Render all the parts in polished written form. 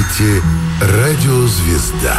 слушаете «Радиозвезда».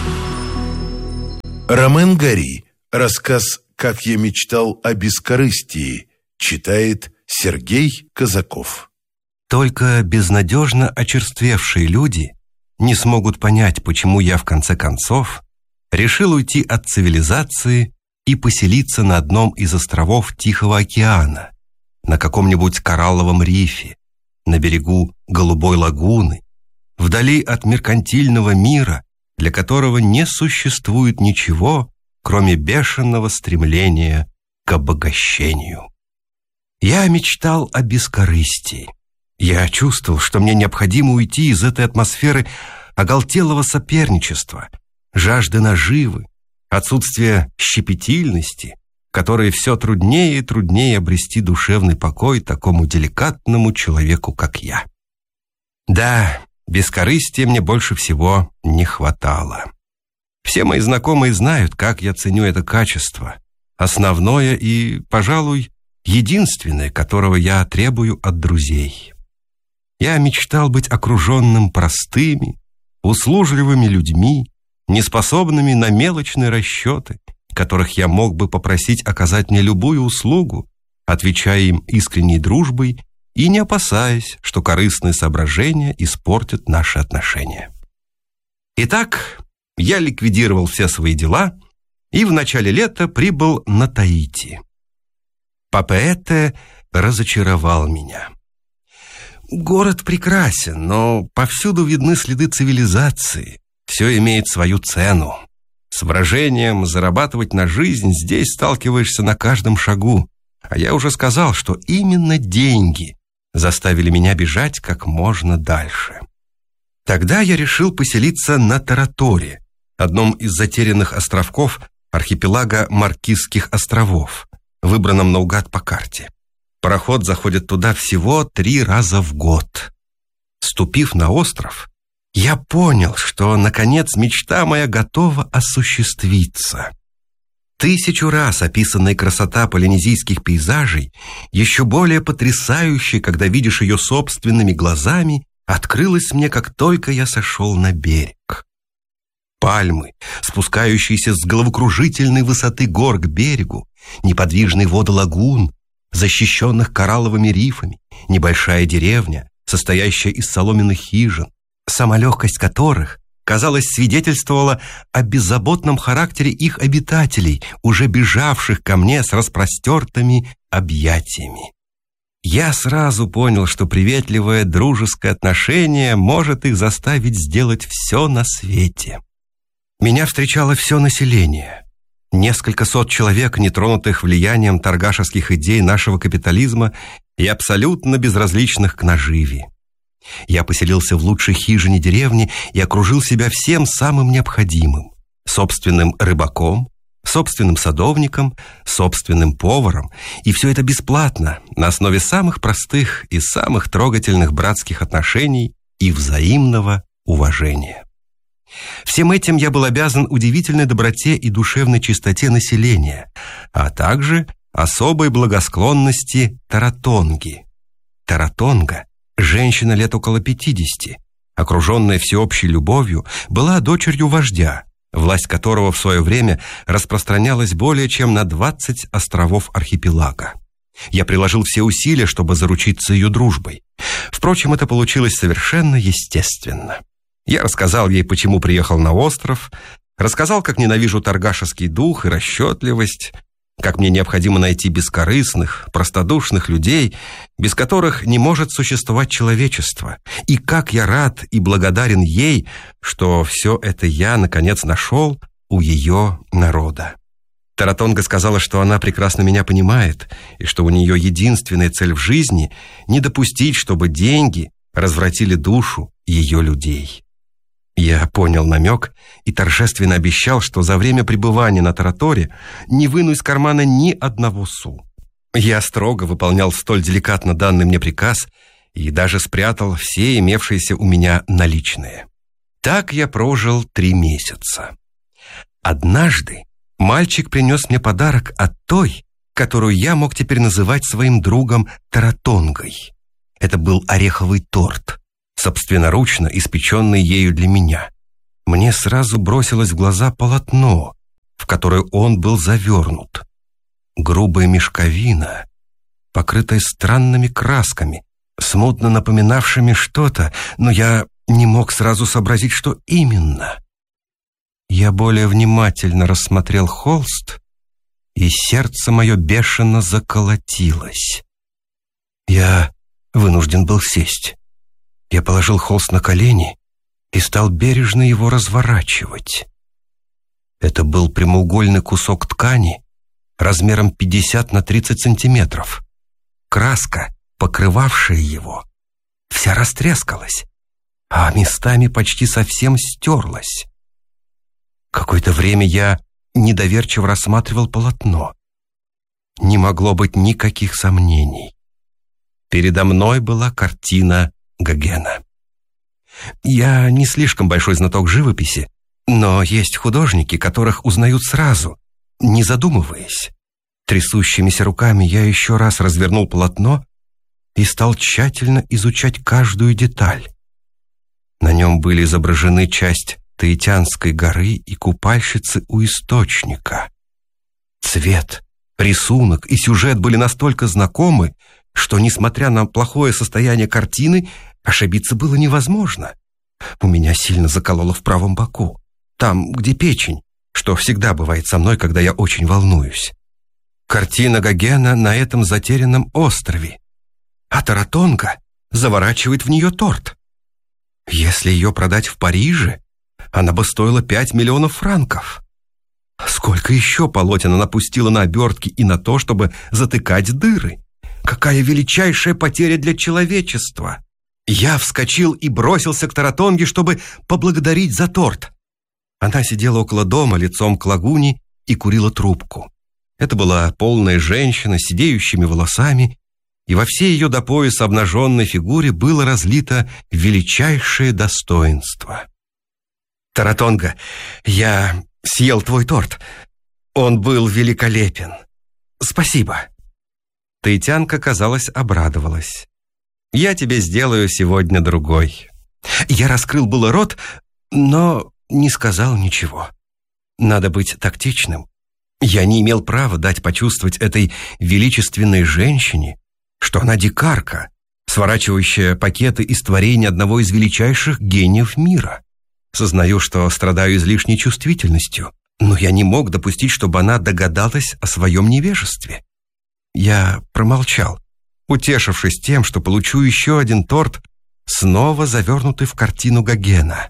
Ромен Гори. Рассказ «Как я мечтал о бескорыстии» читает Сергей Казаков. Только безнадежно очерствевшие люди не смогут понять, почему я в конце концов решил уйти от цивилизации и поселиться на одном из островов Тихого океана, на каком-нибудь коралловом рифе, на берегу Голубой лагуны, вдали от меркантильного мира, для которого не существует ничего, кроме бешеного стремления к обогащению. Я мечтал о бескорыстии. Я чувствовал, что мне необходимо уйти из этой атмосферы оголтелого соперничества, жажды наживы, отсутствия щепетильности, которые все труднее и труднее обрести душевный покой такому деликатному человеку, как я. Да, бескорыстия мне больше всего не хватало. Все мои знакомые знают, как я ценю это качество, основное и, пожалуй, единственное, которого я требую от друзей. Я мечтал быть окруженным простыми, услужливыми людьми, неспособными на мелочные расчеты, которых я мог бы попросить оказать мне любую услугу, отвечая им искренней дружбой и не опасаясь, что корыстные соображения испортят наши отношения. Итак, я ликвидировал все свои дела и в начале лета прибыл на Таити. Папеэте разочаровал меня. Город прекрасен, но повсюду видны следы цивилизации. Все имеет свою цену. С выражением «зарабатывать на жизнь» здесь сталкиваешься на каждом шагу. А я уже сказал, что именно деньги заставили меня бежать как можно дальше. Тогда я решил поселиться на Тараторе, одном из затерянных островков архипелага Маркизских островов, выбранном наугад по карте. Пароход заходит туда всего 3 раза в год. Ступив на остров, я понял, что, наконец, мечта моя готова осуществиться. 1000 раз описанная красота полинезийских пейзажей, еще более потрясающая, когда видишь ее собственными глазами, открылась мне, как только я сошел на берег. Пальмы, спускающиеся с головокружительной высоты гор к берегу, неподвижные воды лагун, защищенных коралловыми рифами, небольшая деревня, состоящая из соломенных хижин, сама легкость которых, казалось, свидетельствовала о беззаботном характере их обитателей, уже бежавших ко мне с распростертыми объятиями. Я сразу понял, что приветливое дружеское отношение может их заставить сделать все на свете. Меня встречало все население. Несколько сот человек, нетронутых влиянием торгашеских идей нашего капитализма и абсолютно безразличных к наживе. Я поселился в лучшей хижине деревни и окружил себя всем самым необходимым: собственным рыбаком, собственным садовником, собственным поваром. И все это бесплатно, на основе самых простых и самых трогательных братских отношений и взаимного уважения. Всем этим я был обязан удивительной доброте и душевной чистоте населения, а также особой благосклонности Таратонги. Таратонга, женщина лет около 50, окруженная всеобщей любовью, была дочерью вождя, власть которого в свое время распространялась более чем на 20 островов архипелага. Я приложил все усилия, чтобы заручиться ее дружбой. Впрочем, это получилось совершенно естественно. Я рассказал ей, почему приехал на остров, рассказал, как ненавижу торгашеский дух и расчетливость, как мне необходимо найти бескорыстных, простодушных людей, без которых не может существовать человечество, и как я рад и благодарен ей, что все это я, наконец, нашел у ее народа. Таратонга сказала, что она прекрасно меня понимает, и что у нее единственная цель в жизни — не допустить, чтобы деньги развратили душу ее людей. Я понял намек и торжественно обещал, что за время пребывания на Тараторе не выну из кармана ни одного су. Я строго выполнял столь деликатно данный мне приказ и даже спрятал все имевшиеся у меня наличные. Так я прожил 3 месяца. Однажды мальчик принес мне подарок от той, которую я мог теперь называть своим другом Таратонгой. Это был ореховый торт. собственноручно испеченный ею для меня. Мне сразу бросилось в глаза полотно, в которое он был завернут. Грубая мешковина, покрытая странными красками, смутно напоминавшими что-то, но я не мог сразу сообразить, что именно. Я более внимательно рассмотрел холст, и сердце мое бешено заколотилось. Я вынужден был сесть. Я положил холст на колени и стал бережно его разворачивать. Это был прямоугольный кусок ткани размером 50 на 30 сантиметров. Краска, покрывавшая его, вся растрескалась, а местами почти совсем стерлась. Какое-то время я недоверчиво рассматривал полотно. Не могло быть никаких сомнений. Передо мной была картина Гогена. Я не слишком большой знаток живописи, но есть художники, которых узнают сразу, не задумываясь. Трясущимися руками я еще раз развернул полотно и стал тщательно изучать каждую деталь. На нем были изображены часть Таитянской горы и купальщицы у источника. Цвет, рисунок и сюжет были настолько знакомы, что, несмотря на плохое состояние картины, ошибиться было невозможно. У меня сильно закололо в правом боку, там, где печень, что всегда бывает со мной, когда я очень волнуюсь. Картина Гогена на этом затерянном острове, а Таратонга заворачивает в нее торт. Если ее продать в Париже, она бы стоила 5 миллионов франков. Сколько еще полотен она пустила на обертки и на то, чтобы затыкать дыры? Какая величайшая потеря для человечества! Я вскочил и бросился к Таратонге, чтобы поблагодарить за торт. Она сидела около дома, лицом к лагуне, и курила трубку. Это была полная женщина с сидеющими волосами, и во всей ее до пояса обнаженной фигуре было разлито величайшее достоинство. «Таратонга, я съел твой торт. Он был великолепен. Спасибо». Таитянка, казалось, обрадовалась. «Я тебе сделаю сегодня другой». Я раскрыл было рот, но не сказал ничего. Надо быть тактичным. Я не имел права дать почувствовать этой величественной женщине, что она дикарка, сворачивающая пакеты из творения одного из величайших гениев мира. Сознаю, что страдаю излишней чувствительностью, но я не мог допустить, чтобы она догадалась о своем невежестве. Я промолчал, утешившись тем, что получу еще один торт, снова завернутый в картину Гогена.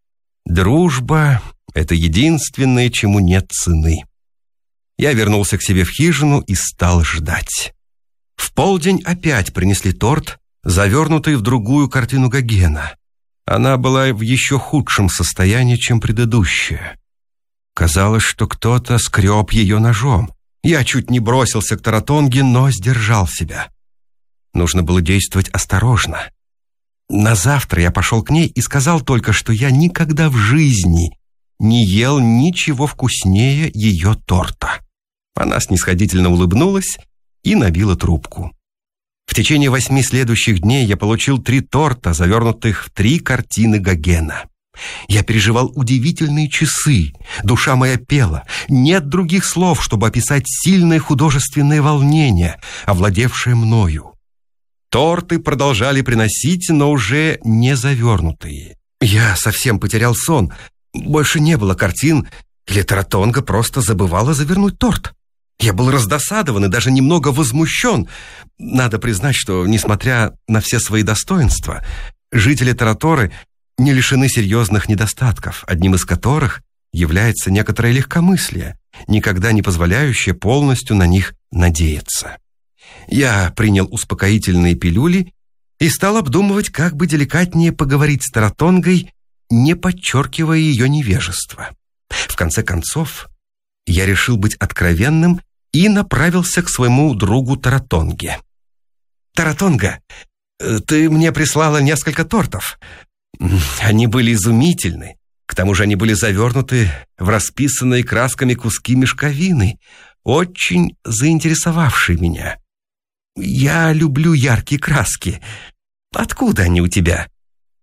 Дружба — это единственное, чему нет цены. Я вернулся к себе в хижину и стал ждать. В полдень опять принесли торт, завернутый в другую картину Гогена. Она была в еще худшем состоянии, чем предыдущая. Казалось, что кто-то скреб ее ножом. Я чуть не бросился к Таратонге, но сдержал себя. Нужно было действовать осторожно. На завтра я пошел к ней и сказал только, что я никогда в жизни не ел ничего вкуснее ее торта. Она снисходительно улыбнулась и набила трубку. В течение 8 следующих дней я получил 3 торта, завернутых в 3 картины Гогена. Я переживал удивительные часы, душа моя пела. Нет других слов, чтобы описать сильное художественное волнение, овладевшее мною. Торты продолжали приносить, но уже не завернутые. Я совсем потерял сон. Больше не было картин, или Таратонга просто забывала завернуть торт. Я был раздосадован и даже немного возмущен. Надо признать, что, несмотря на все свои достоинства, жители Тараторы не лишены серьезных недостатков, одним из которых является некоторое легкомыслие, никогда не позволяющее полностью на них надеяться. Я принял успокоительные пилюли и стал обдумывать, как бы деликатнее поговорить с Таратонгой, не подчеркивая ее невежество. В конце концов, я решил быть откровенным и направился к своему другу Таратонге. «Таратонга, ты мне прислала несколько тортов. Они были изумительны. К тому же они были завернуты в расписанные красками куски мешковины, очень заинтересовавшие меня. Я люблю яркие краски. Откуда они у тебя?»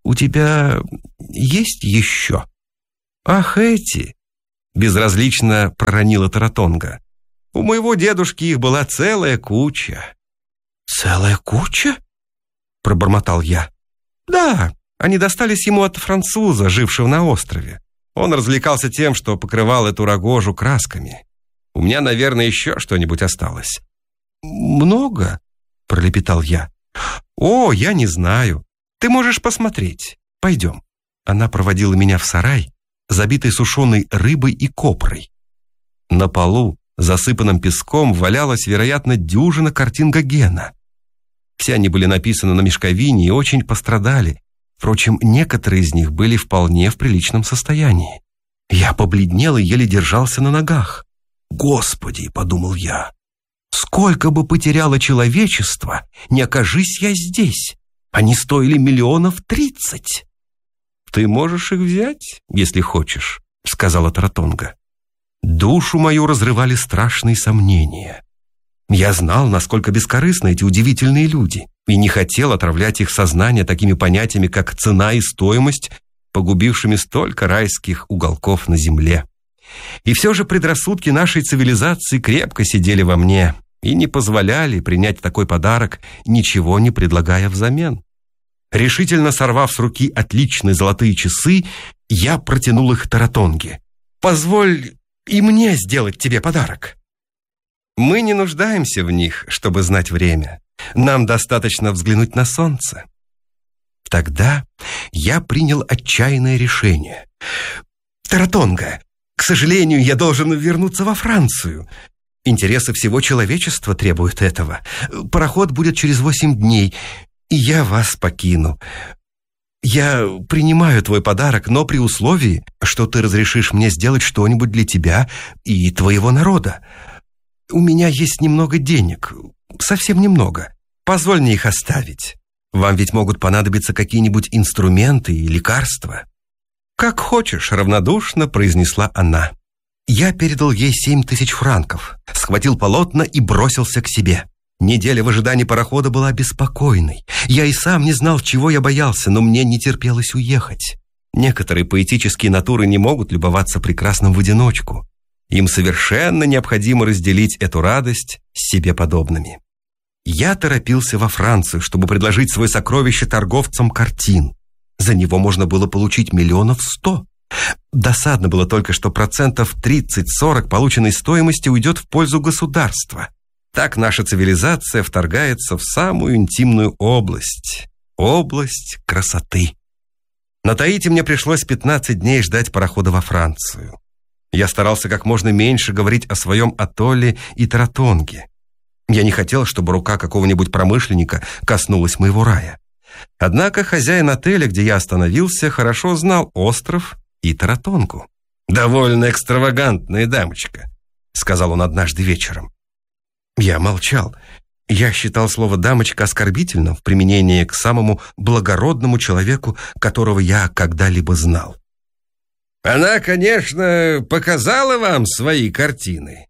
у тебя есть еще?» «Ах, эти!» — безразлично проронила Таратонга. «У моего дедушки их была целая куча». «Целая куча?» — пробормотал я. «Да, они достались ему от француза, жившего на острове. Он развлекался тем, что покрывал эту рогожу красками. У меня, наверное, еще что-нибудь осталось». «Много?» — пролепетал я. «О, я не знаю. Ты можешь посмотреть. Пойдем». Она проводила меня в сарай, забитый сушеной рыбой и копрой. На полу, засыпанном песком, валялась, вероятно, дюжина картин Гогена. Все они были написаны на мешковине и очень пострадали. Впрочем, некоторые из них были вполне в приличном состоянии. Я побледнел и еле держался на ногах. «Господи!» — подумал я. «Сколько бы потеряло человечество, не окажись я здесь! Они стоили 30 000 000!» «Ты можешь их взять, если хочешь», — сказала Таратонга. Душу мою разрывали страшные сомнения. Я знал, насколько бескорыстны эти удивительные люди, и не хотел отравлять их сознание такими понятиями, как цена и стоимость, погубившими столько райских уголков на земле. И все же предрассудки нашей цивилизации крепко сидели во мне и не позволяли принять такой подарок, ничего не предлагая взамен. Решительно сорвав с руки отличные золотые часы, я протянул их Таратонге. «Позволь и мне сделать тебе подарок». «Мы не нуждаемся в них, чтобы знать время. Нам достаточно взглянуть на солнце». Тогда я принял отчаянное решение. «Таратонга, к сожалению, я должен вернуться во Францию. Интересы всего человечества требуют этого. Пароход будет через 8 дней, и я вас покину. Я принимаю твой подарок, но при условии, что ты разрешишь мне сделать что-нибудь для тебя и твоего народа. У меня есть немного денег, совсем немного. Позволь мне их оставить. Вам ведь могут понадобиться какие-нибудь инструменты и лекарства». «Как хочешь», — равнодушно произнесла она. Я передал ей 7000 франков, схватил полотна и бросился к себе. Неделя в ожидании парохода была беспокойной. Я и сам не знал, чего я боялся, но мне не терпелось уехать. Некоторые поэтические натуры не могут любоваться прекрасным в одиночку. Им совершенно необходимо разделить эту радость с себе подобными. Я торопился во Францию, чтобы предложить свое сокровище торговцам картин. За него можно было получить 100 000 000. Досадно было только, что 30-40% полученной стоимости уйдет в пользу государства. Так наша цивилизация вторгается в самую интимную область красоты. На Таити мне пришлось 15 дней ждать парохода во Францию. Я старался как можно меньше говорить о своем атолле и Таратонге. Я не хотел, чтобы рука какого-нибудь промышленника коснулась моего рая. Однако хозяин отеля, где я остановился, хорошо знал остров и Таратонгу. «Довольно экстравагантная дамочка», — сказал он однажды вечером. Я молчал. Я считал слово «дамочка» оскорбительным в применении к самому благородному человеку, которого я когда-либо знал. «Она, конечно, показала вам свои картины».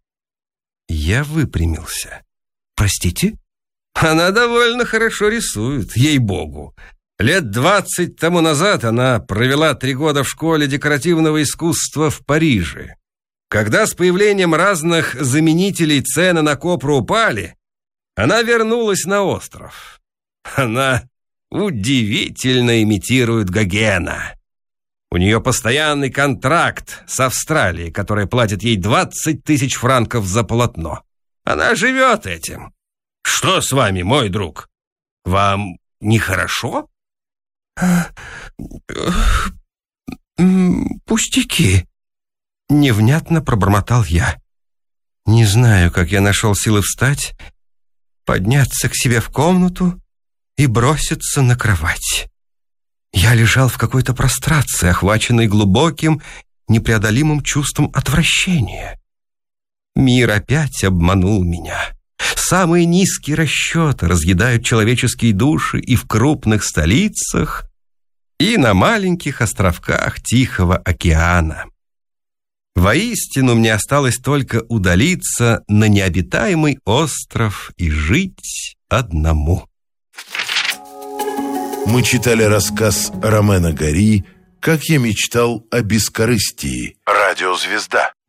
Я выпрямился. «Простите?» «Она довольно хорошо рисует, ей-богу. Лет 20 тому назад она провела 3 года в школе декоративного искусства в Париже. Когда с появлением разных заменителей цены на копру упали, она вернулась на остров. Она удивительно имитирует Гогена. У нее постоянный контракт с Австралией, которая платит ей 20 000 франков за полотно. Она живет этим. Что с вами, мой друг? Вам нехорошо?» «Пустяки», — невнятно пробормотал я. Не знаю, как я нашел силы встать, подняться к себе в комнату и броситься на кровать. Я лежал в какой-то прострации, охваченный глубоким, непреодолимым чувством отвращения. Мир опять обманул меня. Самые низкие расчеты разъедают человеческие души и в крупных столицах, и на маленьких островках Тихого океана. Воистину, мне осталось только удалиться на необитаемый остров и жить одному. Мы читали рассказ Ромена Гори «Как я мечтал о бескорыстии». Радиозвезда.